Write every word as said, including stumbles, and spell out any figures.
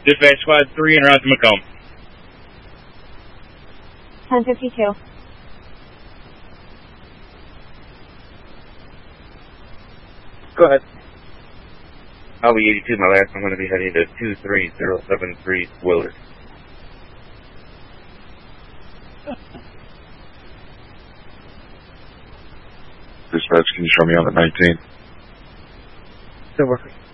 Dispatch Squad three and route to Macomb. ten fifty-two. Go ahead. I'll be eighty-two, my last. I'm going to be heading to two three zero seven three Willard. Dispatch, can you show me on the nineteen? Still working.